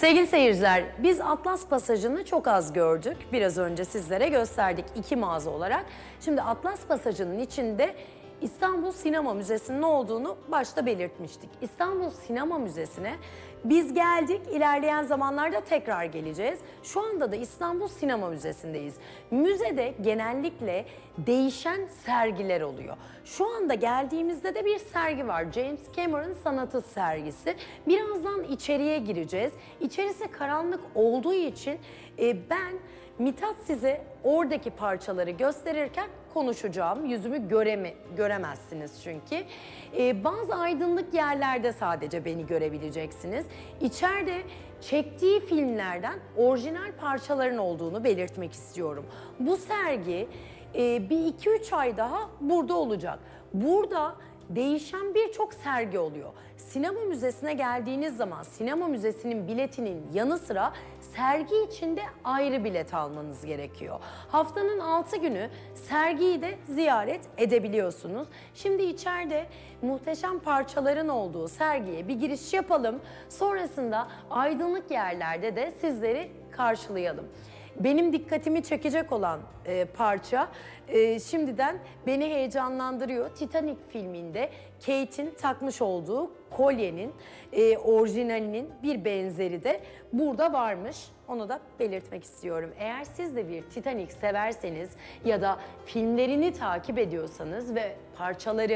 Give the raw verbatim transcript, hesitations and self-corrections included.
Sevgili seyirciler, biz Atlas Pasajı'nı çok az gördük. Biraz önce sizlere gösterdik iki mağaza olarak. Şimdi Atlas Pasajı'nın içinde İstanbul Sinema Müzesi'nin olduğunu başta belirtmiştik. İstanbul Sinema Müzesi'ne biz geldik, ilerleyen zamanlarda tekrar geleceğiz. Şu anda da İstanbul Sinema Müzesi'ndeyiz. Müzede genellikle değişen sergiler oluyor. Şu anda geldiğimizde de bir sergi var. James Cameron Sanatı sergisi. Birazdan içeriye gireceğiz. İçerisi karanlık olduğu için e, ben Mithat size oradaki parçaları gösterirken konuşacağım. Yüzümü göremi, göremezsiniz çünkü. Ee, bazı aydınlık yerlerde sadece beni görebileceksiniz. İçeride çektiği filmlerden orijinal parçaların olduğunu belirtmek istiyorum. Bu sergi e, bir iki üç ay daha burada olacak. Burada değişen birçok sergi oluyor. Sinema müzesine geldiğiniz zaman sinema müzesinin biletinin yanı sıra sergi içinde ayrı bilet almanız gerekiyor. Haftanın altı günü sergiyi de ziyaret edebiliyorsunuz. Şimdi içeride muhteşem parçaların olduğu sergiye bir giriş yapalım. Sonrasında aydınlık yerlerde de sizleri karşılayalım. Benim dikkatimi çekecek olan e, parça e, şimdiden beni heyecanlandırıyor. Titanic filminde Kate'in takmış olduğu kolyenin e, orijinalinin bir benzeri de burada varmış. Onu da belirtmek istiyorum. Eğer siz de bir Titanic severseniz ya da filmlerini takip ediyorsanız ve parçaları